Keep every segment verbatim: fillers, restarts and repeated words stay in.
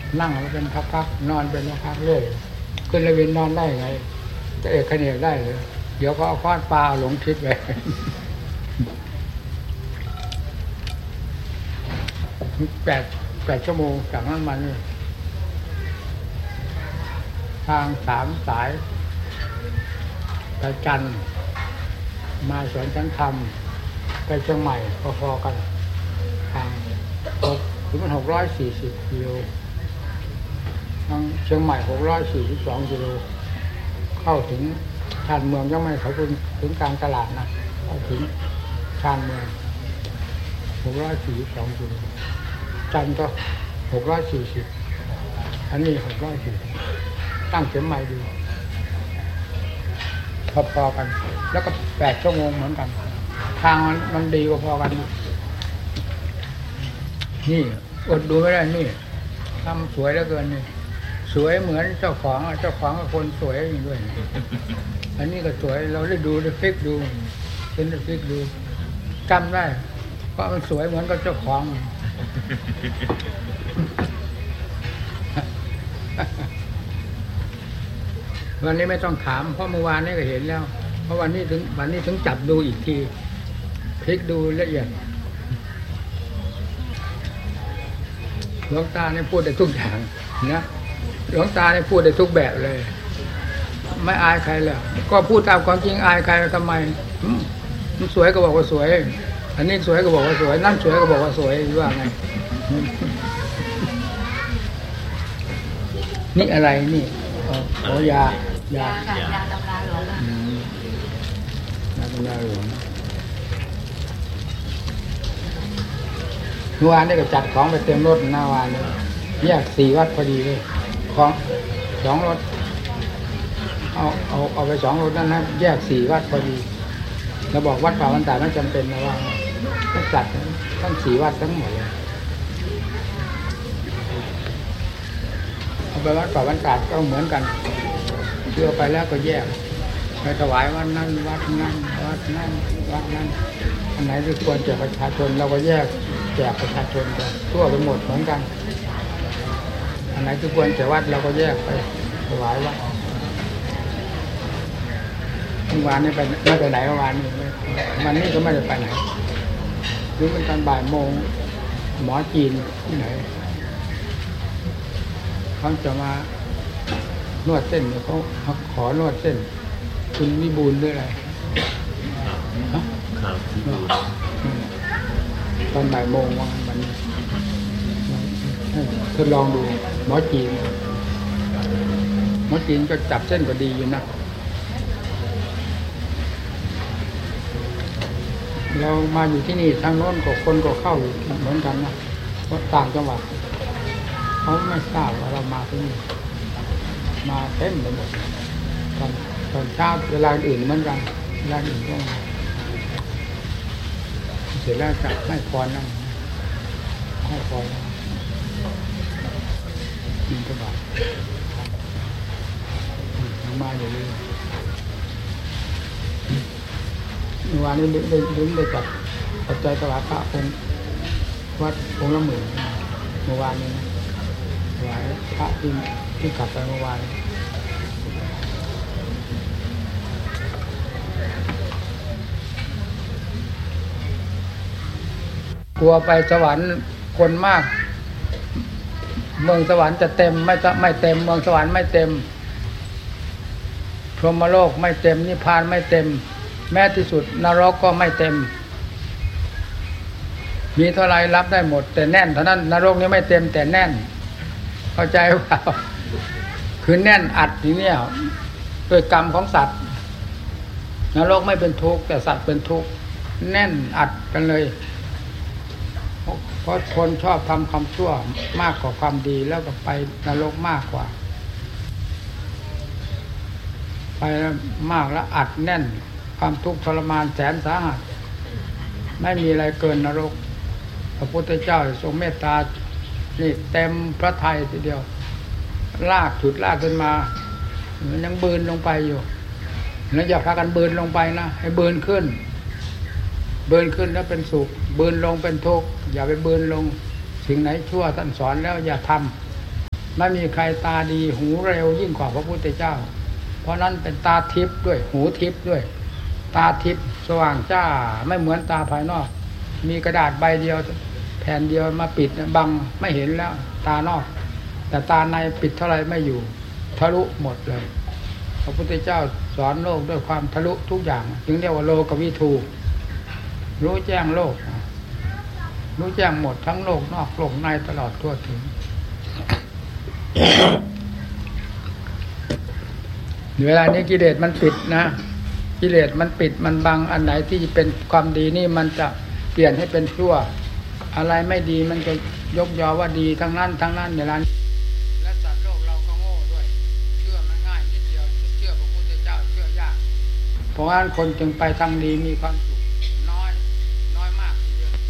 นั่งแล้วเป็นพักๆนอนเป็นพักๆเรื่อยขึ้นระเวนนอนได้ไงจะเอกขเนกได้เลยเดี๋ยวก็เอาค้อนปลาหลงทิศไปแปดแปดชั่วโมงจากนั้นมานี่ทางสามสายไปจันทร์มาสวนชั้นธรรมไปเชียงใหม่พอๆกันทางหกถึงมันหกร้อยสี่สิบกิโลทางเชียงใหม่หกร้อยสี่สิบสองกิโลเข้าถึงชานเมืองยังไม่เขาถึงถึงกลางตลาดนะเข้าถึงชานเมืองหกร้อยสี่สิบสองกิโลจันทร์ก็หกร้อยสี่สิบอันนี้หกร้อยสี่สิบตั้งเข็มใหม่ดูพอๆกันแล้วก็แปดชั่วโมงเหมือนกันทางมันมันดีกว่าพอกันนี่อดดูไม่ได้นี่ทำสวยเหลือเกินนี่สวยเหมือนเจ้าของเจ้าของกับคนสวยอย่างด้วยอันนี้ก็สวยเราได้ดูได้ฟิกดูเป็นได้ฟิกดูจำได้เพราะมันสวยเหมือนกับเจ้าของวันนี้ไม่ต้องถามเพราะเมื่อวานนี้ก็เห็นแล้วเพราะวันนี้ถึงวันนี้ถึงจับดูอีกทีพลิกดูละเอียดหลวงตาเนี่ยพูดได้ทุกอย่างนะหลวงตาเนี่ยพูดได้ทุกแบบเลยไม่อายใครเลยก็พูดตามความจริงอายใครทำไมมันสวยก็บอกว่าสวยอันนี้สวยก็บอกว่าสวยนั่นสวยก็บอกว่าสวยว่าไงนี่อะไรนี่อ๋อยายาค่ะยาตำราหลวงยาตำราหลวงเมื่อวานนี่ก็จัดของไปเต็มรถหน้าวานเลยแยกสี่วัดพอดีเลยของสองรถเอาเอาเอาไปสองรถนั่นนะแยกสี่วัดพอดีเราบอกวัดป่าวันตาไม่จำเป็นนะว่าต้องจัดทั้งสี่วัดทั้งหมดเลยเอาไปวัดป่าวันตาก็เหมือนกันเชื่อไปแล้วก็แยกไปถวายวัดนั้นวัดนั้นวัดนั้นวัดนั้นอันไหนที่ควรแจกประชาชนเราก็แยกแจกประชาชนกันทั่วไปหมดเหมือนกันอันไหนที่ควรแจกวัดเราก็แยกไปถวายวัดเมื่อวานนี้ไปไม่ไปไหนเมื่อวานนี้วันนี้ก็ไม่ได้ไปไหนหรือเป็นตอนบ่ายโมงหมอจีนที่ไหนเขาจะมานวดเส้นเขาขอนวดเส้นคุณวิบูลย์ด้วยอะไรครับวิบูลย์ตอนบ่ายโมงวันวันนี้ทดลองดูหมอจีนหมอจีนก็จับเส้นก็ดีอยู่นะเรามาอยู่ที่นี่ทางโน้นก็คนก็เข้าอยู่เหมือนกันนะเพราะต่างจังหวัดเขาไม่ทราบว่าเรามาที่นี่มาเต็มไปหมดตอนตอนเช้าเวลาอื่นเหมือนกันเวลาอื่นก็เสร็จแล้วจะให้พรนั่งให้พรกินกระบาดมาอยู่เลยเมื่อวานนี้ได้ได้ได้จัดปัจจัยถวายพระองค์วัดองค์ละหมื่นเมื่อวานนี้ถวายพระที่ที่กลับไปเมื่อวานกลัวไปสวรรค์คนมากเมืองสวรรค์จะเต็มไม่ไม่เต็มเมืองสวรรค์ไม่เต็มพรหมโลกไม่เต็มนิพพานไม่เต็มแม้ที่สุดนรกก็ไม่เต็มมีเท่าไรรับได้หมดแต่แน่นเท่านั้นนรกนี้ไม่เต็มแต่แน่นเข้าใจเปล่าคือแน่นอัดอย่างนี้ด้วยกรรมของสัตว์นรกไม่เป็นทุกข์แต่สัตว์เป็นทุกข์แน่นอัดกันเลยเพราะคนชอบทำความชั่วมากกว่าความดีแล้วก็ไปนรกมากกว่าไปมากแล้วอัดแน่นความทุกข์ทรมานแสนสาหัสไม่มีอะไรเกินนรกพระพุทธเจ้าทรงเมตตานี่เต็มพระทัยทีเดียวลากฉุดลากขึ้นมามันยังบืนลงไปอยู่แล้วอย่าพากันบืนลงไปนะให้บืนขึ้นบืนขึ้นแล้วเป็นสุขบืนลงเป็นทุกข์อย่าไปบืนลงสิ่งไหนชั่วท่านสอนแล้วอย่าทไม่มีใครตาดีหูเร็วยิ่งกว่าพระพุทธเจ้าเพราะนั้นเป็นตาทิพย์ด้วยหูทิพย์ด้วยตาทิพย์สว่างจ้าไม่เหมือนตาภายนอกมีกระดาษใบเดียวแผ่นเดียวมาปิดบังไม่เห็นแล้วตานอกแต่ตาในปิดเท่าไรไม่อยู่ทะลุหมดเลยพระพุทธเจ้าสอนโลกด้วยความทะลุทุกอย่างจึงเรียกว่าโลกวิทูรู้แจ้งโลกรู้แจ้งหมดทั้งโลกนอกโลกในตลอดทั่วถึงเวลานี้กิเลสมันปิดนะกิเลสมันปิดมันบังอันไหนที่เป็นความดีนี่มันจะเปลี่ยนให้เป็นชั่วอะไรไม่ดีมันจะยกยอว่าดีทั้งนั้นทั้งนั้นในร้านและสัตว์โลกเราก็โง่ด้วยเชื่อมันง่ายนิดเดียวเชื่อพระพุทธเจ้าเชื่อยากเพราะฉะนั้นคนจึงไปทางดีมีความสุขน้อยน้อยมากทีเดียว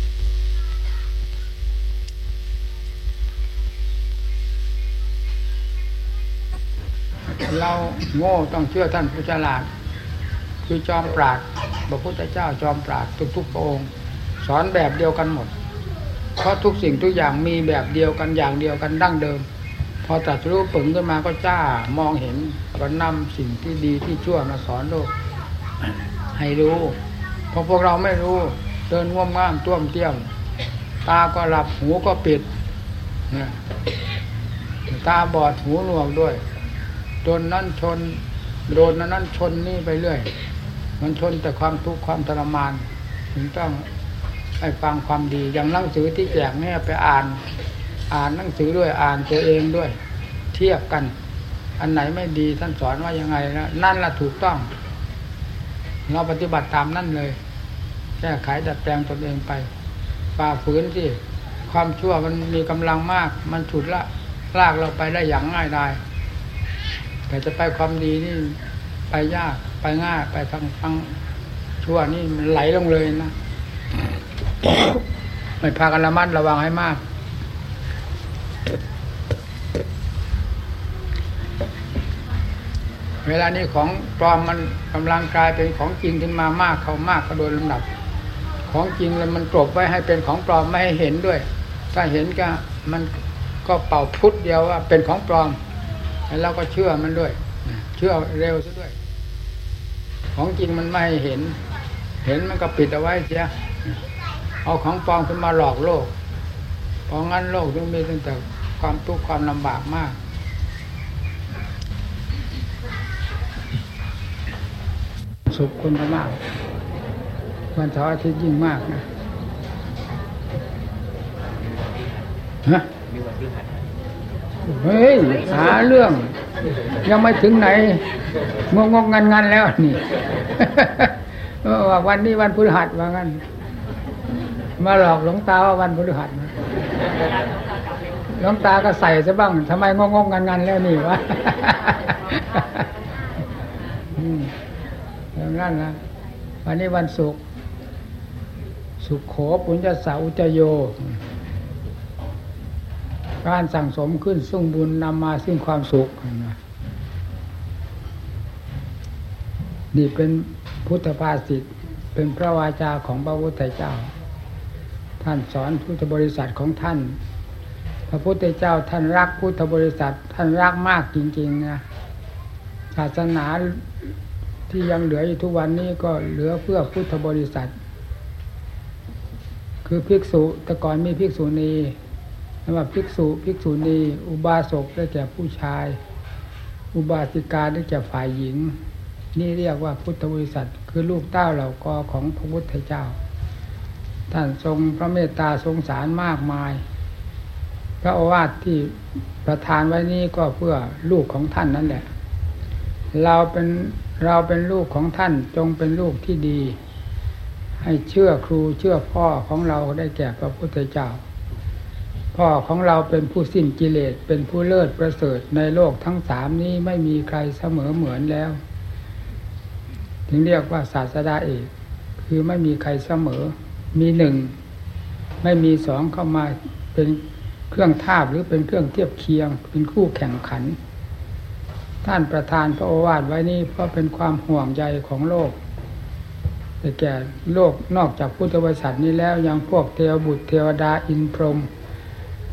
เราโง่ต้องเชื่อท่านผู้ฉลาดคือจอมปราชญ์พระพุทธเจ้าจอมปราชญ์ทุกๆพระองค์สอนแบบเดียวกันหมดเพราะทุกสิ่งทุกอย่างมีแบบเดียวกันอย่างเดียวกันดั้งเดิมพอตรัสรู้ปึ่งขึ้นมาก็จ้ามองเห็นก็นำสิ่งที่ดีที่ชั่วมาสอนโลกให้รู้เพราะพวกเราไม่รู้เดินง่วงง่ามต้วมเตี้ยมตาก็หลับหูก็ปิดตาบอดหูหนวกด้วยโดนนั่นชนโดนนั่นชนนี่ไปเรื่อยมันชนแต่ความทุกข์ความทรมานถึงต้องให้ฟังความดีอย่างหนังสือที่แจกเนี่ยไปอ่านอ่านหนังสือด้วยอ่านตัวเองด้วยเทียบกันอันไหนไม่ดีท่านสอนว่ายังไงนะนั่นล่ะถูกต้องเราปฏิบัติตามนั่นเลยแก้ไขดัดแปลงตนเองไปฝ่าฝืนที่ความชั่วมันมีกำลังมากมันฉุดละลากเราไปได้อย่างง่ายดายแต่จะไปความดีนี่ไปยากไปง่ายไปทางทางชั่วนี่มันไหลลงเลยนะไม่พากันระมัดระวังให้มากเวลานี้ของปลอมมันกำลังกลายเป็นของจริงขึ้นมามากเข้ามากก็โดยลำดับของจริงแล้วมันกลบไว้ให้เป็นของปลอมไม่ให้เห็นด้วยถ้าเห็นก็มันก็เป่าพุทธเดียวว่าเป็นของปลอมแล้วเราก็เชื่อมันด้วยเชื่อเร็วซะด้วยของจริงมันไม่ให้เห็นเห็นมันก็ปิดเอาไว้เสียเอาของปลอมขึ้นมาหลอกโลกเพราะงั้นโลกจึงมีตั้งแต่ความทุกข์ความลำบากมากสุขคนมากวันเสาร์อาทิตย์ยิ่งมากนะฮะเฮ้ยหาเรื่องยังไม่ถึงไหนงงงงันงันแล้วนี่ว่าวันนี้วันพฤหัสว่างั้นมาหลอกหลวงตาว่าวันพฤหัสหลวงตาก็ใส่ซะบ้างทำไมงงงงันงันแล้วนี่วะอย่างนั้นนะวันนี้วันศุกร์สุขโขปุญญสาอุจโยการสั่งสมขึ้นซึ่งบุญนำมาซึ่งความสุขนี่เป็นพุทธภาษิตเป็นพระวาจาของพระพุทธเจ้าท่านสอนพุทธบริษัทของท่านพระพุทธเจ้าท่านรักพุทธบริษัทท่านรักมากจริงๆนะศาสนาที่ยังเหลืออยู่ทุกวันนี้ก็เหลือเพื่อพุทธบริษัทคือภิกษุแต่ก่อนมีภิกษุณีสำหรับภิกษุภิกษุณีอุบาสกได้แก่ผู้ชายอุบาสิกาได้แก่ฝ่ายหญิงนี่เรียกว่าพุทธบริษัทคือลูกเต้าเหล่ากอของพระพุทธเจ้าท่านทรงพระเมตตาสงสารมากมายพระโอวาทที่ประทานไว้นี้ก็เพื่อลูกของท่านนั่นแหละเราเป็นเราเป็นลูกของท่านจงเป็นลูกที่ดีให้เชื่อครูเชื่อพ่อของเราได้แก่พระพุทธเจ้าพ่อของเราเป็นผู้สิ้นกิเลสเป็นผู้เลิศประเสริฐในโลกทั้งสามนี้ไม่มีใครเสมอเหมือนแล้วถึงเรียกว่าศาสดาเอกคือไม่มีใครเสมอมีหนึ่งไม่มีสองเข้ามาเป็นเครื่องทาบหรือเป็นเครื่องเทียบเคียงเป็นคู่แข่งขันท่านประทานพระโอวาทไว้นี้เพราะเป็นความห่วงใยของโลกแต่แก่โลกนอกจากพุทธบริษัทนี้แล้วยังพวกเทวบุตรเทวดาอินพรหม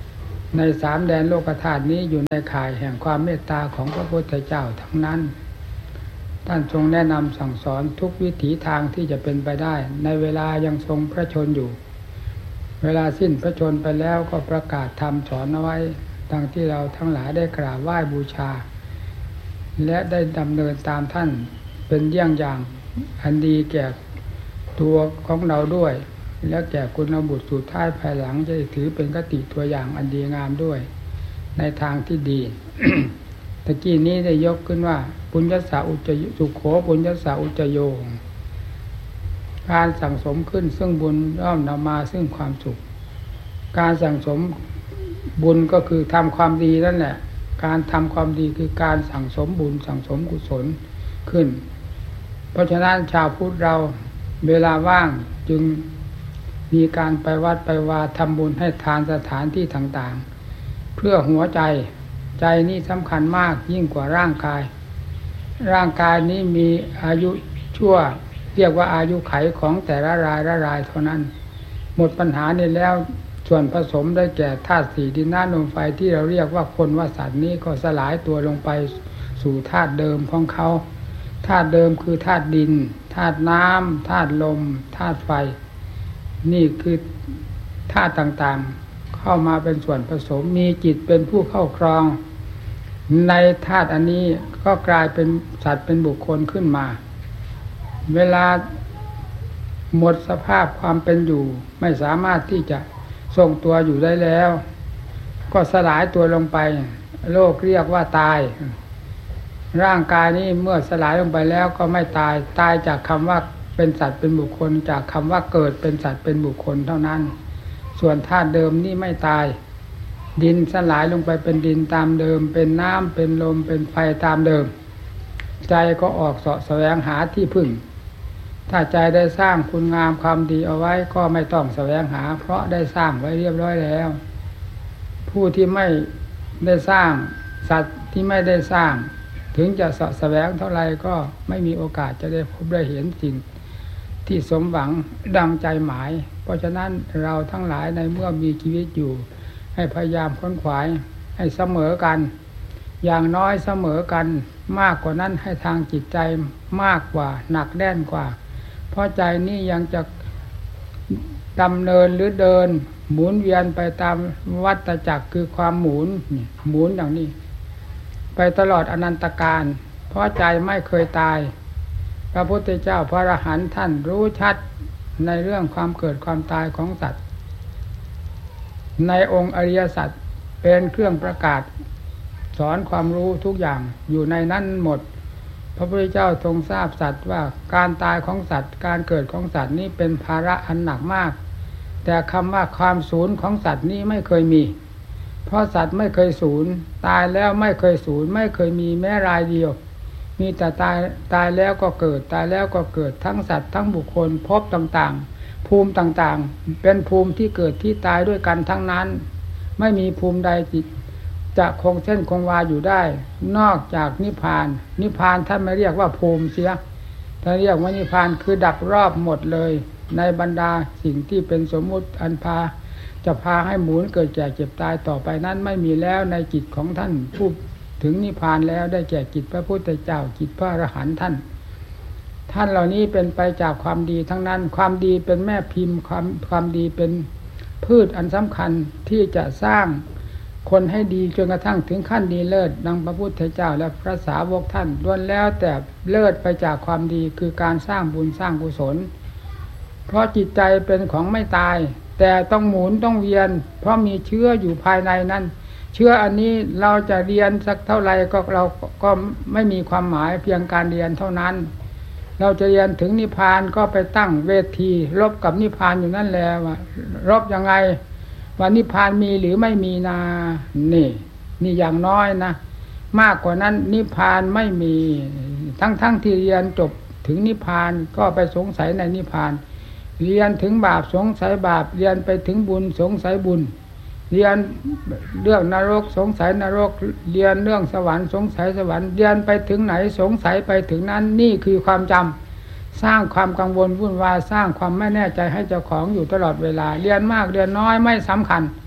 ในสามแดนโลกธาตุนี้อยู่ในข่ายแห่งความเมตตาของพระพุทธเจ้าทั้งนั้นท่านทรงแนะนำสั่งสอนทุกวิถีทางที่จะเป็นไปได้ในเวลายังทรงพระชนอยู่เวลาสิ้นพระชนไปแล้วก็ประกาศธรรมสอนเอาไว้ดังที่เราทั้งหลายได้กราบไหว้บูชาและได้ดำเนินตามท่านเป็นเยี่ยงอย่างอันดีแก่ตัวของเราด้วยและแก่คุณบุตรสุดท้ายภายหลังจะถือเป็นคติตัวอย่างอันดีงามด้วยในทางที่ดี ตะกี้นี้ได้ยกขึ้นว่าปุญญสาอุจจสุโขปุญญสาอุจจโยการสั่งสมขึ้นซึ่งบุญย่อมนำมาซึ่งความสุขการสั่งสมบุญก็คือทำความดีนั่นแหละการทำความดีคือการสั่งสมบุญสั่งสมกุศลขึ้นเพราะฉะนั้นชาวพุทธเราเวลาว่างจึงมีการไปวัดไปวาทำบุญให้ทานสถานที่ต่างๆเพื่อหัวใจใจนี่สำคัญมากยิ่งกว่าร่างกายร่างกายนี้มีอายุชั่วเรียกว่าอายุไขของแต่ละรายละรายเท่านั้นหมดปัญหานี้แล้วส่วนผสมได้แก่ธาตุสี่ดินน้ำลมไฟที่เราเรียกว่าคนว่าสัตว์นี้ก็สลายตัวลงไปสู่ธาตุเดิมของเขาธาตุเดิมคือธาตุดินธาตุน้ำธาตุลมธาตุไฟนี่คือธาตุต่างๆเข้ามาเป็นส่วนผสมมีจิตเป็นผู้เข้าครองในธาตุอันนี้ก็กลายเป็นสัตว์เป็นบุคคลขึ้นมาเวลาหมดสภาพความเป็นอยู่ไม่สามารถที่จะทรงตัวอยู่ได้แล้วก็สลายตัวลงไปโลกเรียกว่าตายร่างกายนี้เมื่อสลายลงไปแล้วก็ไม่ตายตายจากคำว่าเป็นสัตว์เป็นบุคคลจากคำว่าเกิดเป็นสัตว์เป็นบุคคลเท่านั้นส่วนธาตุเดิมนี่ไม่ตายดินสลายลงไปเป็นดินตามเดิมเป็นน้ำเป็นลมเป็นไฟตามเดิมใจก็ออกเสาะแสวงหาที่พึ่งถ้าใจได้สร้างคุณงามความดีเอาไว้ก็ไม่ต้องแสวงหาเพราะได้สร้างไว้เรียบร้อยแล้วผู้ที่ไม่ได้สร้างสัตว์ที่ไม่ได้สร้างถึงจะเสาะแสวงเท่าไรก็ไม่มีโอกาสจะได้พบได้เห็นสิ่งที่สมหวังดังใจหมายเพราะฉะนั้นเราทั้งหลายในเมื่อมีชีวิตอยู่ให้พยายามค้นขวายให้เสมอกันอย่างน้อยเสมอกันมากกว่านั้นให้ทางจิตใจมากกว่าหนักแน่นกว่าเพราะใจนี่ยังจะดำเนินหรือเดินหมุนเวียนไปตามวัฏจักรคือความหมุนหมุนอย่างนี้ไปตลอดอนันตกาลเพราะใจไม่เคยตายพระพุทธเจ้าพระอรหันต์ท่านรู้ชัดในเรื่องความเกิดความตายของสัตว์ในองค์อริยสัจเป็นเครื่องประกาศสอนความรู้ทุกอย่างอยู่ในนั้นหมดพระพุทธเจ้าทรงทราบสัตว์ว่าการตายของสัตว์การเกิดของสัตว์นี้เป็นภาระอันหนักมากแต่คำว่าความสูญของสัตว์นี้ไม่เคยมีเพราะสัตว์ไม่เคยสูญตายแล้วไม่เคยสูญไม่เคยมีแม้รายเดียวมีแต่ตายตายแล้วก็เกิดตายแล้วก็เกิดทั้งสัตว์ทั้งบุคคลภพต่างๆภูมิต่างๆเป็นภูมิที่เกิดที่ตายด้วยกันทั้งนั้นไม่มีภูมิใดจิตจะคงเส้นคงวาอยู่ได้นอกจากนิพพานนิพพานท่านไม่เรียกว่าภูมิเสียท่านเรียกว่านิพพานคือดับรอบหมดเลยในบรรดาสิ่งที่เป็นสมมุติอันพาจะพาให้หมุนเกิดแก่เจ็บตายต่อไปนั้นไม่มีแล้วในจิตของท่านผู้ถึงนิพพานแล้วได้แก่จิตพระพุทธเจ้าจิตพระอรหันต์ท่านท่านเหล่านี้เป็นไปจากความดีทั้งนั้นความดีเป็นแม่พิมพ์ความความดีเป็นพืชอันสำคัญที่จะสร้างคนให้ดีจนกระทั่งถึงขั้นดีเลิศดังพระพุทธเจ้าและพระสาวกท่านล้วนแล้วแต่เลิศไปจากความดีคือการสร้างบุญสร้างกุศลเพราะจิตใจเป็นของไม่ตายแต่ต้องหมุนต้องเวียนเพราะมีเชื้ออยู่ภายในนั้นเชื้ออันนี้เราจะเรียนสักเท่าไรก็เราก็ไม่มีความหมายเพียงการเรียนเท่านั้นเราจะเรียนถึงนิพพานก็ไปตั้งเวทีรบกับนิพพานอยู่นั่นแหละว่ารบยังไงว่านิพพานมีหรือไม่มีนานี่นี่อย่างน้อยนะมากกว่านั้นนิพพานไม่มีทั้งๆ ท, ที่เรียนจบถึงนิพพานก็ไปสงสัยในนิพพานเรียนถึงบาปสงสัยบาปเรียนไปถึงบุญสงสัยบุญเรียนเรื่องนรกสงสัยนรกเรียนเรื่องสวรรค์สงสัยสวรรค์เรียนไปถึงไหนสงสัยไปถึงนั้นนี่คือความจำสร้างความกังวลวุ่นวายสร้างความไม่แน่ใจให้เจ้าของอยู่ตลอดเวลาเรียนมากเรียนน้อยไม่สำคัญ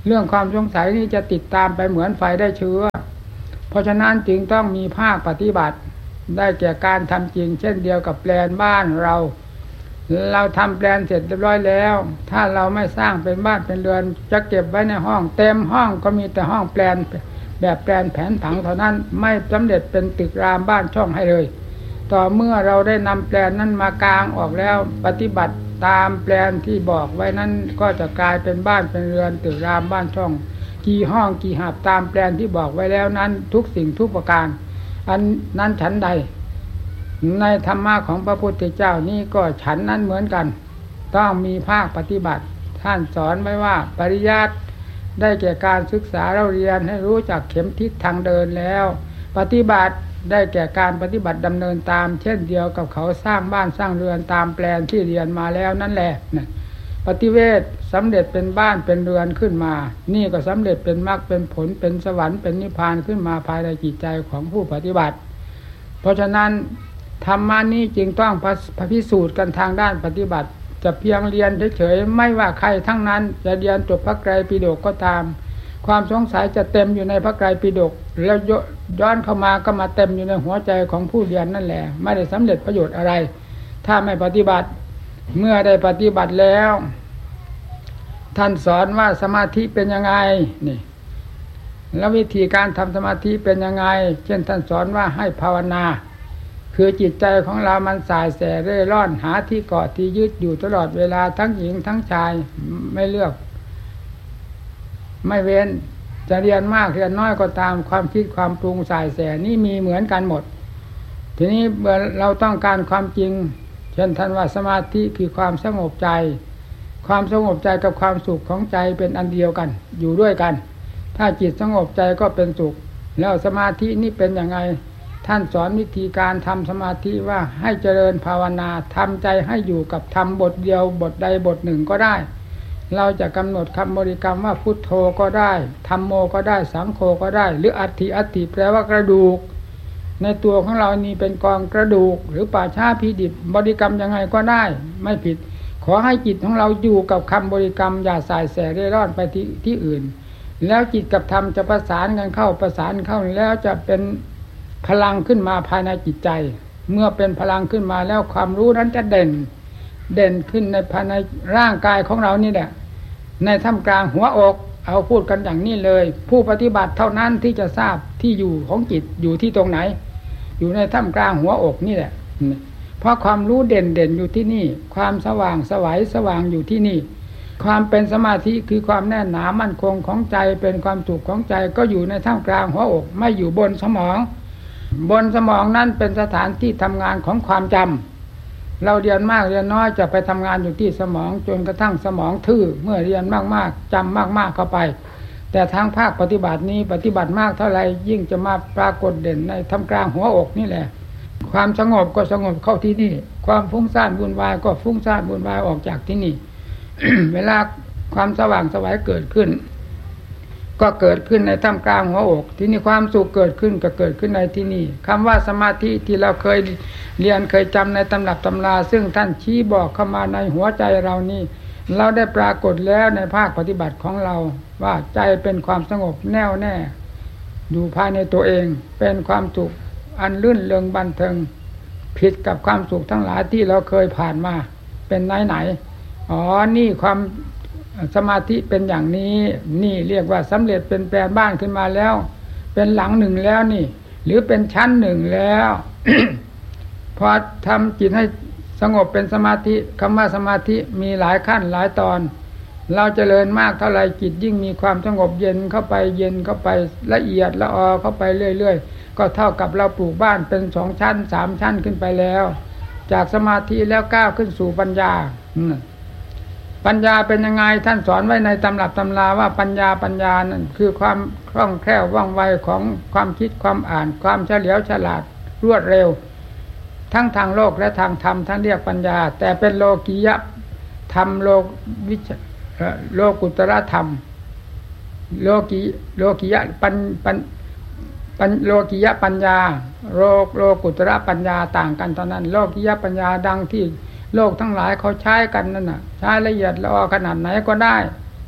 เรื่องความสงสัยนี้จะติดตามไปเหมือนไฟได้เชื้อเพราะฉะนั้นจึงต้องมีภาคปฏิบัติได้แก่การทำจริงเช่นเดียวกับแปลนบ้านเราเราทำแปลนเสร็จเรียบร้อยแล้วถ้าเราไม่สร้างเป็นบ้านเป็นเรือนจะเก็บไว้ในห้องเต็มห้องก็มีแต่ห้องแปลนแบบแปลนแผนผังเท่านั้นไม่สำเร็จเป็นตึกรามบ้านช่องให้เลยต่อเมื่อเราได้นำแปลนนั้นมากางออกแล้วปฏิบัติตามแปลนที่บอกไว้นั้นก็จะกลายเป็นบ้านเป็นเรือนตึกรามบ้านช่องกี่ห้องกี่หาบตามแปลนที่บอกไว้แล้วนั้นทุกสิ่งทุกประการอันนั้นฉันใดในธรรมะของพระพุทธเจ้านี่ก็ฉันนั้นเหมือนกันต้องมีภาคปฏิบัติท่านสอนไว้ว่าปริยัติได้แก่การศึกษาเราเรียนให้รู้จักเข็มทิศทางเดินแล้วปฏิบัติได้แก่การปฏิบัติดำเนินตามเช่นเดียวกับเขาสร้างบ้านสร้างเรือนตามแปลนที่เรียนมาแล้วนั่นแหละนะปฏิเวทสำเร็จเป็นบ้านเป็นเรือนขึ้นมานี่ก็สำเร็จเป็นมรรคเป็นผลเป็นสวรรค์เป็นนิพพานขึ้นมาภายในจิตใจของผู้ปฏิบัติเพราะฉะนั้นธรรมะนี้จึงต้องพิสูจน์กันทางด้านปฏิบัติจะเพียงเรียนเฉยๆไม่ว่าใครทั้งนั้นจะเรียนจบพระไตรปิฎกก็ตามความสงสัยจะเต็มอยู่ในพระไตรปิฎกแล้วย้อนเข้ามาก็มาเต็มอยู่ในหัวใจของผู้เรียนนั่นแหละไม่ได้สำเร็จประโยชน์อะไรถ้าไม่ปฏิบัติเมื่อได้ปฏิบัติแล้วท่านสอนว่าสมาธิเป็นยังไงนี่แล้ววิธีการทำสมาธิเป็นยังไงเช่นท่านสอนว่าให้ภาวนาคือจิตใจของเรามันสายแสเร่ร่อนหาที่เกาะที่ยึดอยู่ตลอดเวลาทั้งหญิงทั้งชายไม่เลือกไม่เว้นจะเรียนมากเรียนน้อยก็ตามความคิดความปรุงสายแสนี่มีเหมือนกันหมดทีนี้เมื่อเราต้องการความจริงเช่นท่านว่าสมาธิคือความสงบใจความสงบใจกับความสุขของใจเป็นอันเดียวกันอยู่ด้วยกันถ้าจิตสงบใจก็เป็นสุขแล้วสมาธินี่เป็นยังไงท่านสอนวิธีการทำสมาธิว่าให้เจริญภาวนาทำใจให้อยู่กับธรรมบทเดียวบทใดบทหนึ่งก็ได้เราจะกำหนดคำบริกรรมว่าพุทโธก็ได้ธัมโมก็ได้สังโฆก็ได้หรืออัตถิอัตถิแปลว่ากระดูกในตัวของเรานี่เป็นกองกระดูกหรือป่าช้าพิดิบบริกรรมยังไงก็ได้ไม่ผิดขอให้จิตของเราอยู่กับคำบริกรรมอย่าสายแสเร่ร่อนไปที่ที่อื่นแล้วจิตกับธรรมจะประสานกันเข้าประสานเข้าแล้วจะเป็นพลังขึ้นมาภายในจิตใจเมื่อเป็นพลังขึ้นมาแล้วความรู้นั้นจะเด่นเด่นขึ้นในภายในร่างกายของเรานี่แหละในท่ามกลางหัวอกเอาพูดกันอย่างนี้เลยผู้ปฏิบัติเท่านั้นที่จะทราบที่อยู่ของจิตอยู่ที่ตรงไหนอยู่ในท่ามกลางหัวอกนี่แหละเพราะความรู้เด่นเด่นอยู่ที่นี่ความสว่างไสวสว่างอยู่ที่นี่ความเป็นสมาธิคือความแน่นหนามั่นคงของใจเป็นความสุขของใจก็อยู่ในท่ามกลางหัวอกไม่อยู่บนสมองบนสมองนั้นเป็นสถานที่ทำงานของความจำเราเรียนมากเรียนน้อยจะไปทำงานอยู่ที่สมองจนกระทั่งสมองทื่อเมื่อเรียนมากๆจำมากๆเข้าไปแต่ทางภาคปฏิบัตินี้ปฏิบัติมากเท่าไรยิ่งจะมาปรากฏเด่นในท่ามกลางหัวอกนี่แหละความสงบก็สงบเข้าที่นี่ความฟุ้งซ่านวุ่นวายก็ฟุ้งซ่านวุ่นวายออกจากที่นี่ เวลาความสว่างไสวเกิดขึ้นก็เกิดขึ้นในท่ามกลางหัวอกที่นี่ความสุขเกิดขึ้นก็เกิดขึ้นในที่นี่คำว่าสมาธิที่เราเคยเรียนเคยจำในตำรับตำราซึ่งท่านชี้บอกเข้ามาในหัวใจเรานี่เราได้ปรากฏแล้วในภาคปฏิบัติของเราว่าใจเป็นความสงบแน่วแน่อยู่ภายในตัวเองเป็นความสุขอันลื่นเริงบันเทิงผิดกับความสุขทั้งหลายที่เราเคยผ่านมาเป็นไหนไหนอ๋อนี่ความสมาธิเป็นอย่างนี้นี่เรียกว่าสำเร็จเป็นแปลนบ้านขึ้นมาแล้วเป็นหลังหนึ่งแล้วนี่หรือเป็นชั้นหนึ่งแล้ว พอทำจิตให้สงบเป็นสมาธิคำว่าสมาธิมีหลายขั้นหลายตอนเราเจริญมากเท่าไรจิตยิ่งมีความสงบเย็นเข้าไปเย็นเข้าไปละเอียดละออเข้าไปเรื่อยๆก็เท่ากับเราปลูกบ้านเป็นสองชั้นสามชั้นขึ้นไปแล้วจากสมาธิแล้วก้าวขึ้นสู่ปัญญาปัญญาเป็นยังไงท่านสอนไว้ในตำรับตำราว่าปัญญาปัญญานั่นคือความคล่องแคล่วว่องไวของความคิดความอ่านความเฉลียวฉลาดรวดเร็วทั้งทางโลกและทางธรรมท่านเรียกปัญญาแต่เป็นโลกียะธรรมโลกวิชโลกุตระธรรมโลกีโลกียะปัญปัญปัญโลกียะปัญญาโลกโลกุตระปัญญาต่างกันเท่านั้นโลกียะปัญญาดังที่โลกทั้งหลายเขาใช้กันนั่นน่ะใช้ละเอียดละออขนาดไหนก็ได้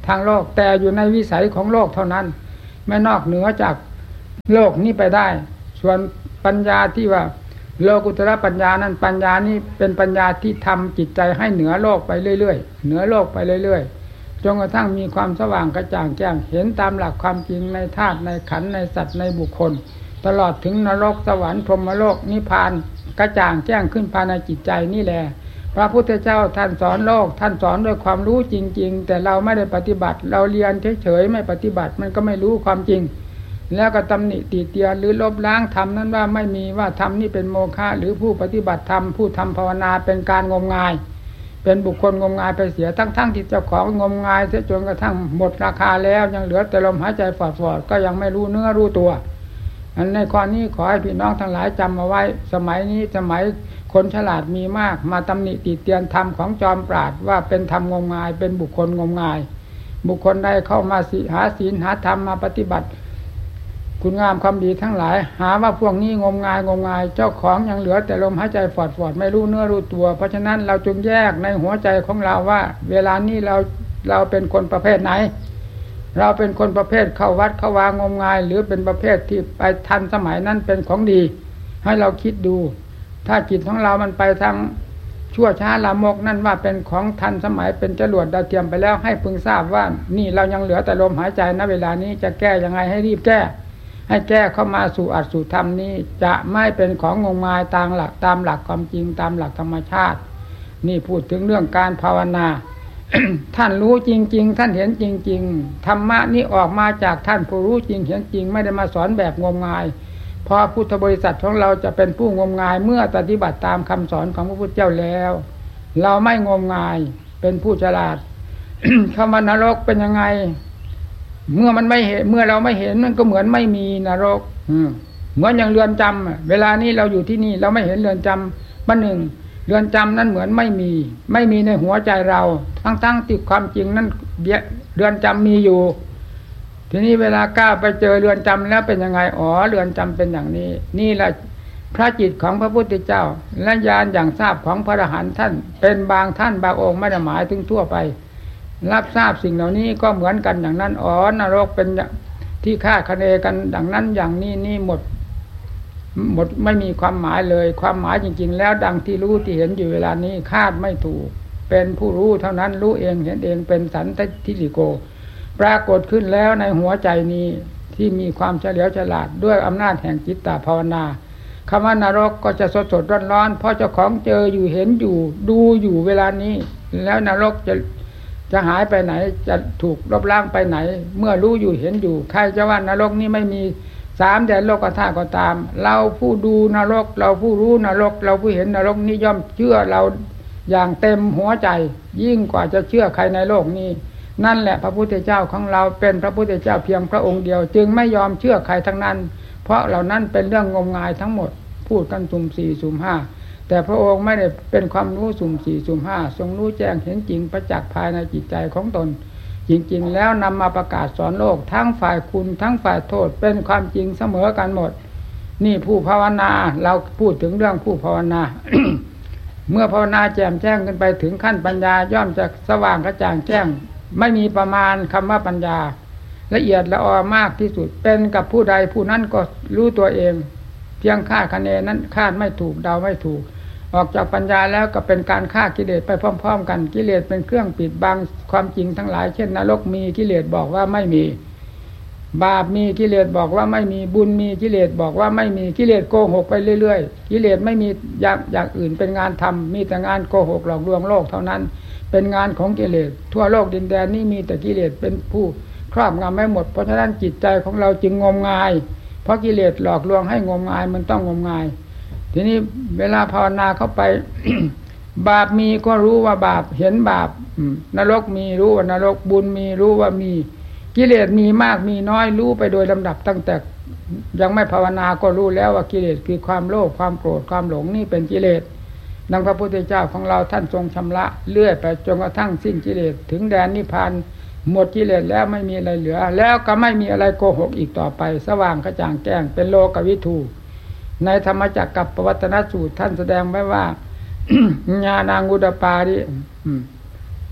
ทางโลกแต่อยู่ในวิสัยของโลกเท่านั้นไม่นอกเหนือจากโลกนี้ไปได้ส่วนปัญญาที่ว่าโลกุตระปัญญานั้นปัญญานี้เป็นปัญญาที่ทำจิตใจให้เหนือโลกไปเรื่อยๆเหนือโลกไปเรื่อยๆจนกระทั่งมีความสว่างกระจ่างแจ้งเห็นตามหลักความจริงในธาตุในขันธ์ในสัตว์ในบุคคลตลอดถึงนรกสวรรค์พรหมโลกนิพพานกระจ่างแจ้งขึ้นภายในจิตใจนี่แหละพระพุทธเจ้าท่านสอนโลกท่านสอนด้วยความรู้จริงๆแต่เราไม่ได้ปฏิบัติเราเรียนเฉยๆไม่ปฏิบัติมันก็ไม่รู้ความจริงแล้วก็ตำหนิติเตียนหรือลบล้างธรรมนั้นว่าไม่มีว่าธรรมนี่เป็นโมฆะหรือผู้ปฏิบัติธรรมผู้ทำภาวนาเป็นการงมงายเป็นบุคคลงมงายไปเสียทั้งๆที่เจ้าของงมงายเสียจนกระทั่งหมดราคาแล้วยังเหลือแต่ลมหายใจฝอดๆก็ยังไม่รู้เนื้อรู้ตัวอันในข้อนี้ขอให้พี่น้องทั้งหลายจำเอาไว้สมัยนี้สมัยคนฉลาดมีมากมาตำหนิติเตียนธรรมของจอมปราชญ์ว่าเป็นธรรมงมงายเป็นบุคคลงมงายบุคคลใดเข้ามาหาศีลหาธรรมมาปฏิบัติคุณงามความดีทั้งหลายหาว่าพวกนี้งมงายงมงายเจ้าของยังเหลือแต่ลมหายใจฝอดฝอดไม่รู้เนื้อรู้ตัวเพราะฉะนั้นเราจงแยกในหัวใจของเราว่าเวลานี้เราเราเป็นคนประเภทไหนเราเป็นคนประเภทเข้าวัดเข้าวางมงายหรือเป็นประเภทที่ไปทันสมัยนั้นเป็นของดีให้เราคิดดูถ้าจิตของเรามันไปทางชั่วช้าลามกนั่นว่าเป็นของทันสมัยเป็นจรวดดาวเทียมไปแล้วให้พึงทราบว่านี่เรายังเหลือแต่ลมหายใจณเวลานี้จะแก้ยังไงให้รีบแก้ให้แก้เข้ามาสู่อัตสู่ธรรมนี้จะไม่เป็นของงมงายตามหลักตามหลักความจริงตามหลักธรรมชาตินี่พูดถึงเรื่องการภาวนา ท่านรู้จริงๆท่านเห็นจริงๆธรรมะนี้ออกมาจากท่านผู้รู้จริงเห็นจริงไม่ได้มาสอนแบบงมงายเพราะพุทธบริษัทของเราจะเป็นผู้งมงายเมื่อปฏิบัติตามคำสอนของพระพุทธเจ้าแล้วเราไม่งมงายเป็นผู้ฉลาด คำว่านรกเป็นยังไงเมื่อมันไม่เห็นเมื่อเราไม่เห็นมันก็เหมือนไม่มีนรกเหมือนอย่างเรือนจำเวลานี้เราอยู่ที่นี่เราไม่เห็นเรือนจำบ้านหนึ่งเรือนจำนั้นเหมือนไม่มีไม่มีในหัวใจเราทั้งๆที่ความจริงนั้นเรือนจำมีอยู่ทีนี้เวลาก้าวไปเจอเรือนจำแล้วเป็นยังไงอ๋อเรือนจำเป็นอย่างนี้นี่แหละพระจิตของพระพุทธเจ้าและญาณอย่างทราบของพระอรหันต์ท่านเป็นบางท่านบางองค์ไม่ได้หมายถึงทั่วไปรับทราบสิ่งเหล่านี้ก็เหมือนกันอย่างนั้นอ๋อนรกเป็นที่คาดคะเนกันดังนั้นอย่างนี้นี่หมดหมดไม่มีความหมายเลยความหมายจริงๆแล้วดังที่รู้ที่เห็นอยู่เวลานี้คาดไม่ถูกเป็นผู้รู้เท่านั้นรู้เองเห็นเองเป็นสันทิฏฐิโกปรากฏขึ้นแล้วในหัวใจนี้ที่มีความเฉลียวฉลาดด้วยอำนาจแห่งจิตตภาวนาคำว่านรกก็จะสดสดร้อนร้อนเพราะเจ้าของเจออยู่เห็นอยู่ดูอยู่เวลานี้แล้วนรกจะจะหายไปไหนจะถูกลบล้างไปไหนเมื่อรู้อยู่เห็นอยู่ใครจะว่านรกนี้ไม่มีสามแดนโลกธาตุก็ตามเราผู้ดูนรกเราผู้รู้นรกเราผู้เห็นนรกนี้ย่อมเชื่อเราอย่างเต็มหัวใจยิ่งกว่าจะเชื่อใครในโลกนี้นั่นแหละพระพุทธเจ้าของเราเป็นพระพุทธเจ้าเพียงพระองค์เดียวจึงไม่ยอมเชื่อใครทั้งนั้นเพราะเหล่านั้นเป็นเรื่องงมงายทั้งหมดพูดกันสุ่มสี่สุ่มห้าแต่พระองค์ไม่ได้เป็นความรู้สุ่มสี่สุ่มห้าทรงรู้แจ้งเห็นจริงประจักษ์ภายในจิตใจของตนจริงๆแล้วนำมาประกาศสอนโลกทั้งฝ่ายคุณทั้งฝ่ายโทษเป็นความจริงเสมอกันหมดนี่ผู้ภาวนาเราพูดถึงเรื่องผู้ภาวนา เมื่อภาวนาแจ่มแจ้งขึ้นไปถึงขั้นปัญญาย่อมจะสว่างกระจ่างแจ้งไม่มีประมาณคำว่าปัญญาละเอียดละออมากที่สุดเป็นกับผู้ใดผู้นั้นก็รู้ตัวเองเพียงคาดคะเนนั้นคาดไม่ถูกเดาไม่ถูกออกจากปัญญาแล้วก็เป็นการฆ่ากิเลสไปพร้อมๆกันกิเลสเป็นเครื่องปิดบังความจริงทั้งหลายเช่นนรกมีกิเลสบอกว่าไม่มีบาปมีกิเลสบอกว่าไม่มีบุญมีกิเลสบอกว่าไม่มีกิเลสโกหกไปเรื่อยๆกิเลสไม่มีอย่างอย่างอื่นเป็นงานทำมีแต่งานโกหกหลอกลวงโลกเท่านั้นเป็นงานของกิเลสทั่วโลกดินแดนนี้มีแต่กิเลสเป็นผู้ครอบงำไม่หมดเพราะฉะนั้นจิตใจของเราจึงงมงายเพราะกิเลสหลอกลวงให้งมงายมันต้องงมงายทีนี้เวลาภาวนาเข้าไป บาปมีก็รู้ว่าบาปเห็นบาปนรกมีรู้ว่านรกบุญมีรู้ว่ามีกิเลสมีมากมีน้อยรู้ไปโดยลำดับตั้งแต่ยังไม่ภาวนาก็รู้แล้วว่ากิเลสคือความโลภความโกรธความหลงนี่เป็นกิเลสดังพระพุทธเจ้าของเราท่านทรงชำระเลื่อยไปจนกระทั่งสิ้นกิเลสถึงแดนนิพพานหมดกิเลสแล้วไม่มีอะไรเหลือแล้วก็ไม่มีอะไรโกหกอีกต่อไปสว่างกระจ่างแจ้งเป็นโลกวิทูในธรรมจักรกับปวัตตนสูตรท่านแสดงไว้ว่า ญาณังอุดปาริ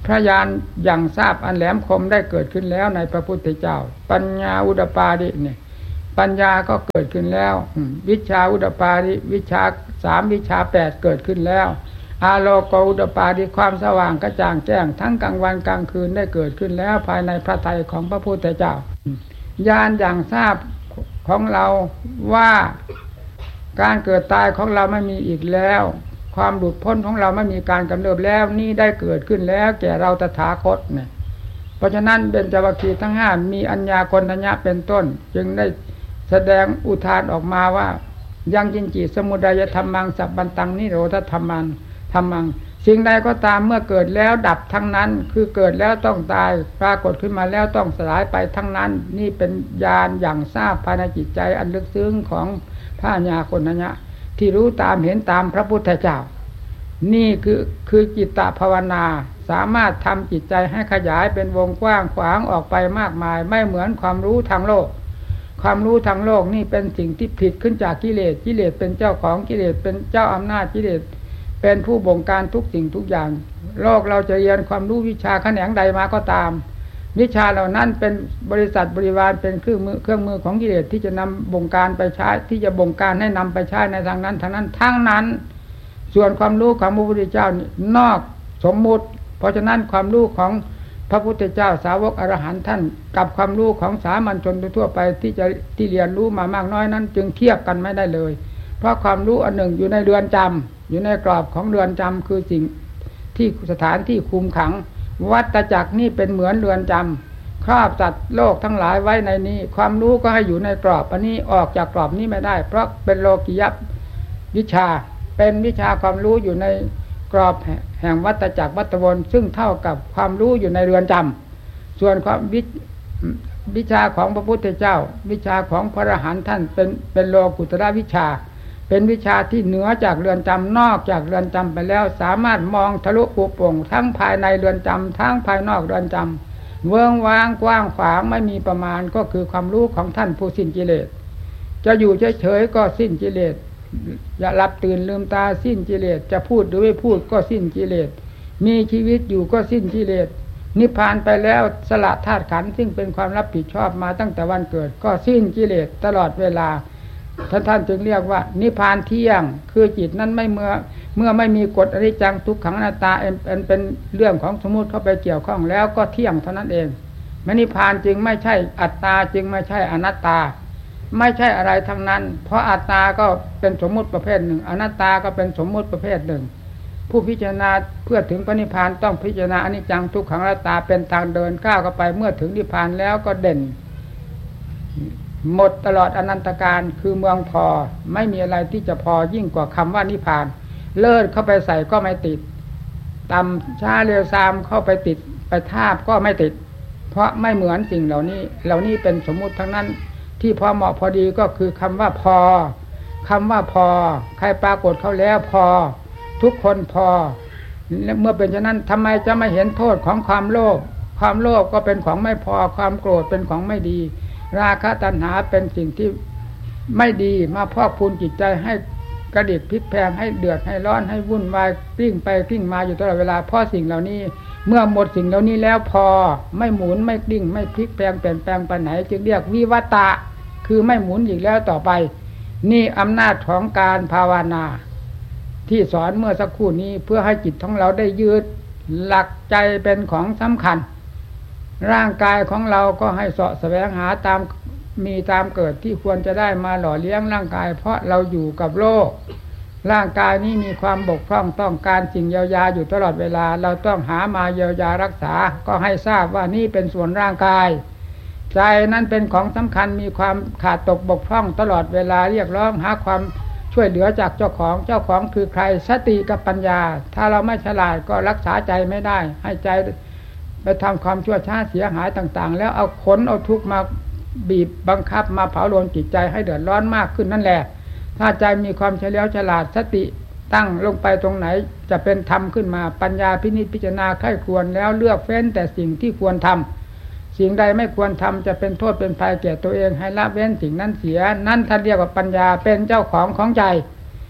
พระญาณอย่างทราบอันแหลมคมได้เกิดขึ้นแล้วในพระพุทธเจ้าปัญญาอุดปาดิเนี่ยปัญญาก็เกิดขึ้นแล้ววิชาอุดปาดิวิชาสามวิชาแปดเกิดขึ้นแล้วอาโลโกอุดปาดิความสว่างกระจ่างแจ้งทั้งกลางวันกลางคืนได้เกิดขึ้นแล้วภายในพระทัยของพระพุทธเจ้าญาณอย่างทราบของเราว่าการเกิดตายของเราไม่มีอีกแล้วความหลุดพ้นของเราไม่มีการกำเริบแล้วนี่ได้เกิดขึ้นแล้วแก่เราตถาคตเนี่ยเพราะฉะนั้นเบญจวัคคีย์ทั้งห้ามีอัญญาโกณฑัญญะเป็นต้นจึงได้แสดงอุทานออกมาว่ายังจินจิสมุทัยธรรมังสัพพันตังนิโรธธรรมังธรรมังสิ่งใดก็ตามเมื่อเกิดแล้วดับทั้งนั้นคือเกิดแล้วต้องตายปรากฏขึ้นมาแล้วต้องสลายไปทั้งนั้นนี่เป็นญาณอย่างทราบภายในจิตใจอันลึกซึ้งของพระอัญญาโกณฑัญญะที่รู้ตามเห็นตามพระพุทธเจ้านี่คือคือจิตตภาวนาสามารถทำจิตใจให้ขยายเป็นวงกว้างขวางออกไปมากมายไม่เหมือนความรู้ทางโลกความรู้ทางโลกนี่เป็นสิ่งที่ผิดขึ้นจากกิเลสกิเลสเป็นเจ้าของกิเลสเป็นเจ้าอำนาจกิเลสเป็นผู้บงการทุกสิ่งทุกอย่างโลกเราจะเรียนความรู้วิชาแขนงใดมาก็ตามวิชาเหล่านั้นเป็นบริษัทบริวารเป็นเครื่องมือเครื่องมือของกิเลสที่จะนำบงการไปใช้ที่จะบงการให้นำไปใช้ในทางนั้นทางนั้นทั้งนั้นส่วนความรู้ของพระพุทธเจ้านอกสมมุติเพราะฉะนั้นความรู้ของพระพุทธเจ้าสาวกอรหันต์ท่านกับความรู้ของสามัญชนทั่วไปที่จะที่เรียนรู้มามากน้อยนั้นจึงเทียบกันไม่ได้เลยเพราะความรู้อันหนึ่งอยู่ในเรือนจำอยู่ในกรอบของเรือนจำคือสิ่งที่สถานที่คุมขังวัฏจักรนี่เป็นเหมือนเรือนจำครอบจัดโลกทั้งหลายไว้ในนี้ความรู้ก็ให้อยู่ในกรอบอันนี้ออกจากกรอบนี้ไม่ได้เพราะเป็นโลกิยวิชาเป็นวิชาความรู้อยู่ในกรอบแห่งวัฏจักรวัฏวนซึ่งเท่ากับความรู้อยู่ในเรือนจำส่วนความวิวิชาของพระพุทธเจ้าวิชาของพระอรหันต์ท่านเป็นเป็นโลกุตระวิชาเป็นวิชาที่เหนือจากเรือนจำนอกจากเรือนจำไปแล้วสามารถมองทะลุปุโปร่งทั้งภายในเรือนจำทั้งภายนอกเรือนจำเวิ้งว้างกว้างขวางไม่มีประมาณก็คือความรู้ของท่านผู้สิ้นกิเลสจะอยู่เฉยๆก็สิ้นกิเลสอย่าหลับตื่นลืมตาสิ้นกิเลสจะพูดหรือไม่พูดก็สิ้นกิเลสมีชีวิตอยู่ก็สิ้นกิเลสนิพพานไปแล้วสละธาตุขันธ์ซึ่งเป็นความรับผิดชอบมาตั้งแต่วันเกิดก็สิ้นกิเลสตลอดเวลาท่านท่านจึงเรียกว่านิพพานเที่ยงคือจิตนั้นไม่เมื่อเมื่อไม่มีกฎอนิจจังทุกขังอนัตตาเป็นเป็นเรื่องของสมมุติเข้าไปเกี่ยวข้องแล้วก็เที่ยงเท่านั้นเองนิพพานจึงไม่ใช่อัตตาจึงไม่ใช่อนัตตาไม่ใช่อะไรทั้งนั้นเพราะอัตตาก็เป็นสมมุติประเภทหนึ่งอนัตตาก็เป็นสมมุติประเภทหนึ่งผู้พิจารณาเพื่อถึงพระนิพพานต้องพิจารณาอนิจจังทุกขังอนัตตาเป็นทางเดินก้าวเข้าไปเมื่อถึงนิพพานแล้วก็เด่นหมดตลอดอนันตการคือเมืองพอไม่มีอะไรที่จะพอยิ่งกว่าคำว่านิพพานเลิศเข้าไปใส่ก็ไม่ติดต่ำช้าเร็วซามเข้าไปติดไปทาบก็ไม่ติดเพราะไม่เหมือนสิ่งเหล่านี้เหล่านี้เป็นสมมุติทั้งนั้นที่พอเหมาะพอดีก็คือคำว่าพอคำว่าพอใครปรากฏเขาแล้วพอทุกคนพอเมื่อเป็นฉะนั้นทำไมจะไม่เห็นโทษของความโลภความโลภก็เป็นของไม่พอความโกรธเป็นของไม่ดีราคะตัณหาเป็นสิ่งที่ไม่ดีมาพอกพูนจิตใจให้กระดิกพลิกแพลงให้เดือดให้ร้อนให้วุ่นวายกลิ้งไปกลิ้งมาอยู่ตลอดเวลาเพราะสิ่งเหล่านี้เมื่อหมดสิ่งเหล่านี้แล้วพอไม่หมุนไม่กลิ้งไม่พลิกแพลงเปลี่ยนแปลงไปไหนจึงเรียกวิวัตตะคือไม่หมุนอีกแล้วต่อไปนี่อำนาจของการภาวนาที่สอนเมื่อสักครู่นี้เพื่อให้จิตของเราได้ยืดหลักใจเป็นของสำคัญร่างกายของเราก็ให้เสาะแสวงหาตามมีตามเกิดที่ควรจะได้มาหล่อเลี้ยงร่างกายเพราะเราอยู่กับโลกร่างกายนี้มีความบกพร่องต้องการสิ่งเยียวยาอยู่ตลอดเวลาเราต้องหามาเยียวยารักษาก็ให้ทราบว่านี่เป็นส่วนร่างกายใจนั้นเป็นของสำคัญมีความขาดตกบกพร่องตลอดเวลาเรียกร้องหาความช่วยเหลือจากเจ้าของเจ้าของคือใครสติกับปัญญาถ้าเราไม่ฉลาดก็รักษาใจไม่ได้ให้ใจไปทำความชั่วช้าเสียหายต่างๆแล้วเอาขนเอาทุกข์มาบีบบังคับมาเผาโลนจิตใจให้เดือดร้อนมากขึ้นนั่นแหละถ้าใจมีความเฉลียวฉลาดสติตั้งลงไปตรงไหนจะเป็นธรรมขึ้นมาปัญญาพินิจพิจารณาไข้ควรแล้วเลือกเฟ้นแต่สิ่งที่ควรทำสิ่งใดไม่ควรทำจะเป็นโทษเป็นภัยแก่ตัวเองให้ละเว้นสิ่งนั้นเสียนั่นท่านเรียกว่าปัญญาเป็นเจ้าของของใจ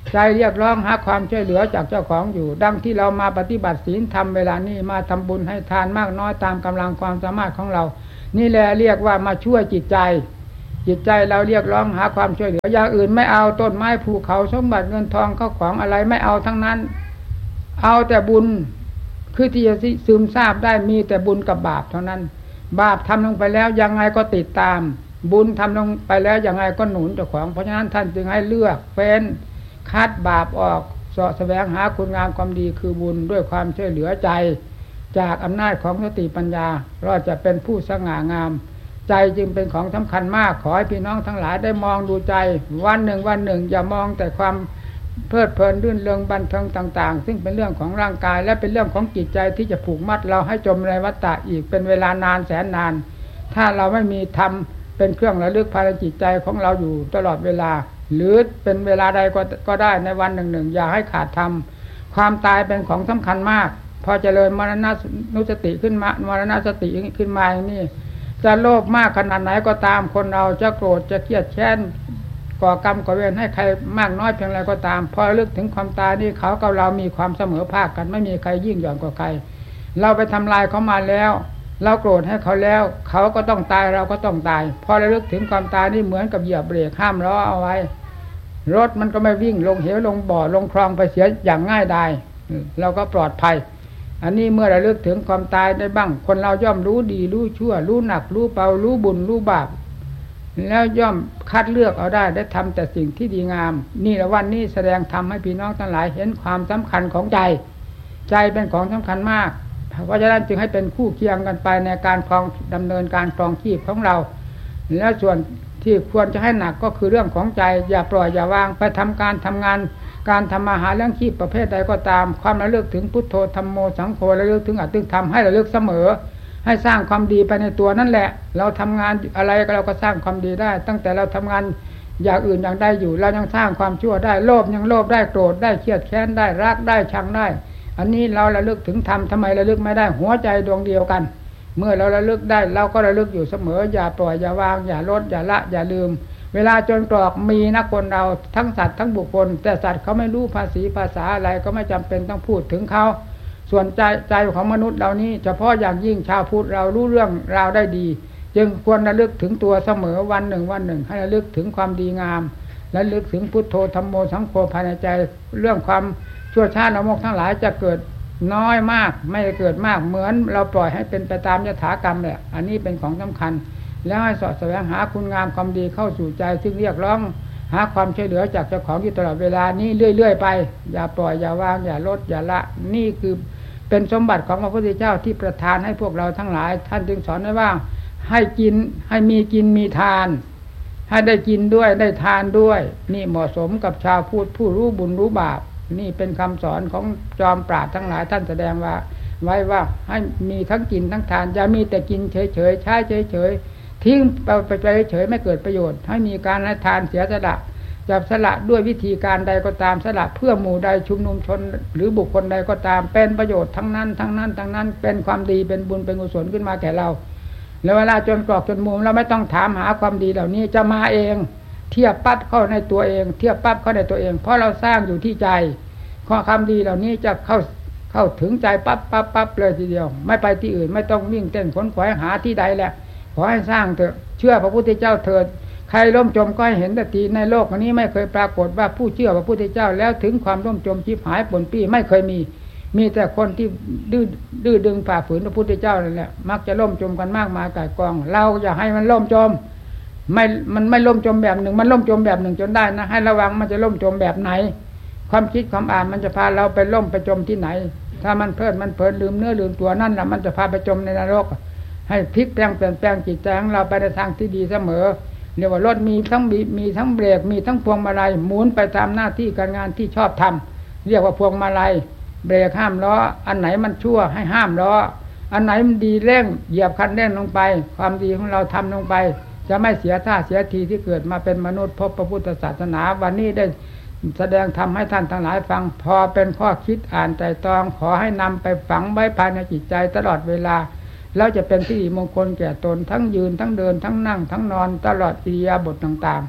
ใจเรียกร้องหาความช่วยเหลือจากเจ้าของอยู่ดังที่เรามาปฏิบัติศีลธรรมเวลานี้มาทำบุญให้ทานมากน้อยตามกำลังความสามารถของเรานี่แหละเรียกว่ามาช่วยจิตใจจิตใจเราเรียกร้องหาความช่วยเหลืออย่างอื่นไม่เอาต้นไม้ภูเขาสมบัติเงินทองเข้าของอะไรไม่เอาทั้งนั้นเอาแต่บุญคือที่จะซึมซาบได้มีแต่บุญกับบาปเท่านั้นบาปทำลงไปแล้วยังไงก็ติดตามบุญทำลงไปแล้วยังไงก็หนุนเจ้าของเพราะฉะนั้นท่านจึงให้เลือกเฟ้นคัดบาปออกเสาะแสวงหาคุณงามความดีคือบุญด้วยความช่วยเหลือใจจากอำนาจของสติปัญญาเราจะเป็นผู้สง่างามใจจึงเป็นของสำคัญมากขอให้พี่น้องทั้งหลายได้มองดูใจวันหนึ่งวันหนึ่งอย่ามองแต่ความเพลิดเพลินรื่นเริงบันเทิงต่างๆซึ่งเป็นเรื่องของร่างกายและเป็นเรื่องของจิตใจที่จะผูกมัดเราให้จมในวัฏฏะอีกเป็นเวลานานแสนนานถ้าเราไม่มีธรรมเป็นเครื่องระลึกภายในจิตใจของเราอยู่ตลอดเวลาหรือเป็นเวลาใดก็ก็ได้ในวันหนึ่งหนึ่งอย่าให้ขาดธรรมความตายเป็นของสำคัญมากพอเจริญมรณะนุสติขึ้นมามรณะสติขึ้นมาอย่างนี้จะโลภมากขนาดไหนก็ตามคนเราจะโกรธจะเครียดแค้นก่อกรรมก่อเวรให้ใครมากน้อยเพียงไรก็ตามพอระลึกถึงความตายนี่เขากับเรามีความเสมอภาคกันไม่มีใครยิ่งหย่อนกว่าใครเราไปทำลายเขามาแล้วเราโกรธให้เขาแล้วเขาก็ต้องตายเราก็ต้องตายพอระลึกถึงความตายนี่เหมือนกับเหยียบเบรกห้ามล้อเอาไว้รถมันก็ไม่วิ่งลงเหวลงบ่อลงคลองไปเสียอย่างง่ายดายเราก็ปลอดภัยอันนี้เมื่อระลึกถึงความตายได้บ้างคนเราย่อมรู้ดีรู้ชั่วรู้หนักรู้เบารู้บุญรู้บาปแล้วย่อมคัดเลือกเอาได้ได้ทำแต่สิ่งที่ดีงามนี่ละวันนี้แสดงธรรมให้พี่น้องทั้งหลายเห็นความสำคัญของใจใจเป็นของสำคัญมากเพราะฉะนั้นจึงให้เป็นคู่เคียงกันไปในการครองดำเนินการครองชีพของเราแล้วส่วนที่ควรจะให้หนักก็คือเรื่องของใจอย่าปล่อยอย่าวางไปทำการทำงานการทำมาหาเรื่องชีพประเภทใดก็ตามความระลึกถึงพุทโธธัมโมสังโฆระลึกถึงอตึงธรรมให้ระลึกเสมอให้สร้างความดีไปในตัวนั่นแหละเราทำงานอะไรก็เราก็สร้างความดีได้ตั้งแต่เราทำงานอย่างอื่นอย่างใดอยู่เรายังสร้างความชั่วได้โลภยังโลภได้โกรธได้เครียดแค้นได้รักได้ชังได้อันนี้เราระลึกถึงธรรมทำไมระลึกไม่ได้หัวใจดวงเดียวกันเมื่อเราระลึกได้เราก็ระลึกอยู่เสมออย่าปล่อยอย่าวางอย่าลดอย่าละอย่าลืมเวลาจนกรอกมีนะคนเราทั้งสัตว์ทั้งบุคคลแต่สัตว์เขาไม่รู้ภาษีภาษาอะไรก็ไม่จำเป็นต้องพูดถึงเขาส่วนใจใจของมนุษย์เหล่านี้เฉพาะอย่างยิ่งชาวพุทธเรารู้เรื่องราวได้ดีจึงควรระลึกถึงตัวเสมอวันหนึ่งวันหนึ่งให้ระลึกถึงความดีงามและระลึกถึงพุทโธธัมโมสังโฆภายในใจเรื่องความชั่วช้าละโมบทั้งหลายจะเกิดน้อยมากไม่เกิดมากเหมือนเราปล่อยให้เป็นไปตามยถากรรมแหละอันนี้เป็นของสำคัญแล้วให้สอดแสวงหาคุณงามความดีเข้าสู่ใจซึ่งเรียกร้องหาความช่วยเหลือจากเจ้าของอยู่ตลอดเวลานี้เรื่อยๆไปอย่าปล่อยอย่าวางอย่าลดอย่าละนี่คือเป็นสมบัติของพระพุทธเจ้าที่ประทานให้พวกเราทั้งหลายท่านจึงสอนไว้ว่าให้กินให้มีกินมีทานให้ได้กินด้วยได้ทานด้วยนี่เหมาะสมกับชาวพุทธผู้รู้บุญรู้บาปนี่เป็นคำสอนของจอมปราชญ์ทั้งหลายท่านแสดงว่าไว้ว่าให้มีทั้งกินทั้งทานอย่ามีแต่กินเฉยๆใช้เฉยๆทิ้งไปเฉยๆไม่เกิดประโยชน์ให้มีการให้ทานเสียสละจะสละด้วยวิธีการใดก็ตามสละเพื่อหมู่ใดชุมนุมชนหรือบุคคลใดก็ตามเป็นประโยชน์ทั้งนั้นทั้งนั้นทั้งนั้นเป็นความดีเป็นบุญเป็นกุศลขึ้นมาแก่เราแล้วเวลาจนกรอกจนมุมเราไม่ต้องถามหาความดีเหล่านี้จะมาเองเทียบปั๊บเข้าในตัวเองเทียบปั๊บเข้าในตัวเองเพราะเราสร้างอยู่ที่ใจข้อความดีเหล่านี้จะเข้าเข้าถึงใจปั๊บปั๊บปั๊บเลยทีเดียวไม่ไปที่อื่นไม่ต้องวิ่งเต้นขนขวายหาที่ใดแหละขอให้สร้างเถอะเชื่อพระพุทธเจ้าเถิดใครล่มจมก็ให้เห็นแต่ทีในโลกนี้ไม่เคยปรากฏว่าผู้เชื่อพระพุทธเจ้าแล้วถึงความล่มจมชิบหายปนปี้ไม่เคยมีมีแต่คนที่ดื้อดื้อดึงฝ่าฝืนพระพุทธเจ้านั่นแหละมักจะล่มจมกันมากมายก่ายกองเราอย่าให้มันล่มจมไม่มันไม่ล่มจมแบบหนึ่งมันล่มจมแบบหนึ่งจนได้นะให้ระวังมันจะล่มจมแบบไหนความคิดความอ่านมันจะพาเราไปล่มไปจมที่ไหนถ้ามันเพลิดมันเพลินลืมเนื้อลืมตัวนั่นแหละมันจะพาไปจมในนรกให้พลิกแปลงเปลี่ยนแปลงจิตใจของเราไปในทางที่ดีเสมอเรียกว่ารถมีทั้งมีทั้งเบรกมีทั้งพวงมาลัยหมุนไปตามหน้าที่การงานที่ชอบทำเรียกว่าพวงมาลัยเบรกห้ามล้ออันไหนมันชั่วให้ห้ามล้ออันไหนมันดีเร่งเหยียบคันเร่งลงไปความดีของเราทำลงไปจะไม่เสียท่าเสียทีที่เกิดมาเป็นมนุษย์พบพระพุทธศาสนาวันนี้ได้แสดงทำให้ท่านทั้งหลายฟังพอเป็นข้อคิดอ่านใจตองขอให้นำไปฝังไว้ภายในจิตใจตลอดเวลาแล้วจะเป็นสิริมงคลแก่ตนทั้งยืนทั้งเดินทั้งนั่งทั้งนอนตลอดอิริยาบถต่างๆ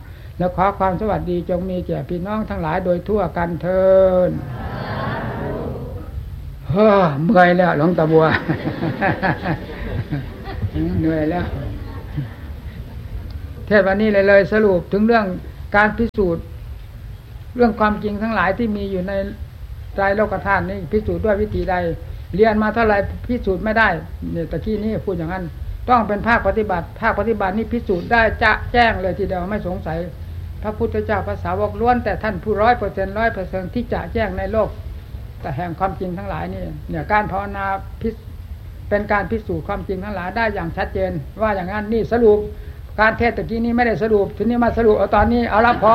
และขอความสวัสดีจงมีแก่พี่น้องทั้งหลายโดยทั่วกันเถิดเฮ้อเมื่อยแล้วหลวงตาบัวเหนื่อยแล้วเทศวันนี้เลยเลยสรุปถึงเรื่องการพิสูจน์เรื่องความจริงทั้งหลายที่มีอยู่ในใจโลกธาตุนี้พิสูจน์ด้วยวิธีใดเรียนมาเท่าไรพิสูจน์ไม่ได้เนี่ยตะกี้นี้พูดอย่างนั้นต้องเป็นภาคปฏิบัติภาคปฏิบัตินี้พิสูจน์ได้จะแจ้งเลยทีเดียวไม่สงสัยพระพุทธเจ้าภาษาวกล้วนแต่ท่านผู้ร้อยเปอร์เซ็นต์ร้อยเปอร์เซ็นต์ที่จะแจ้งในโลกแต่แห่งความจริงทั้งหลายนี่เนี่ยการภาวนาพิเป็นการพิสูจน์ความจริงทั้งหลายได้อย่างชัดเจนว่าอย่างนั้นนี่สรุปการเทศตะกี้นี้ไม่ได้สรุปทีนี้มาสรุปเอาตอนนี้เอาละพอ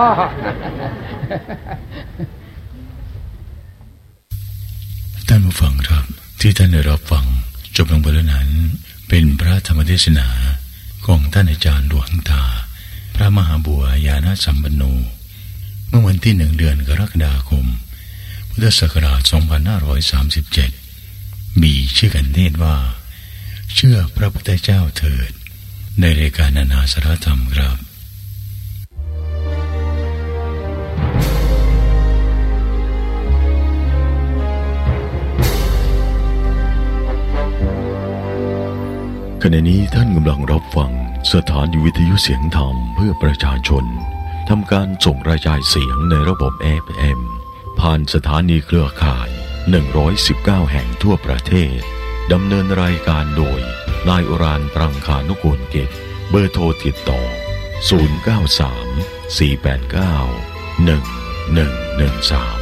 ท่านผู้ฟังครับที่ท่านได้รับฟังจบลงไปแล้วนั้นเป็นพระธรรมเทศนาของท่านอาจารย์หลวงตาพระมหาบัวยาณสัมปันโนเมื่อวันที่หนึ่งเดือนกรกฎาคมพุทธศักราชสองพันห้าร้อยสามสิบเจ็ดมีชื่อกันเทศว่าเชื่อพระพุทธเจ้าเถิดในรายการนานาสาระธรรมครับขณะนี้ท่านกำลังรับฟังสถานีวิทยุเสียงธรรมเพื่อประชาชนทำการส่งกระจายเสียงในระบบ เอฟ เอ็ม ผ่านสถานีเครือข่ายหนึ่งร้อยสิบเก้าแห่งทั่วประเทศดำเนินรายการโดยนายอุรานปรังคานุกูลกิจเบอร์โทรติดต่อศูนย์ เก้า สาม สี่ แปด เก้า หนึ่ง หนึ่ง หนึ่ง สาม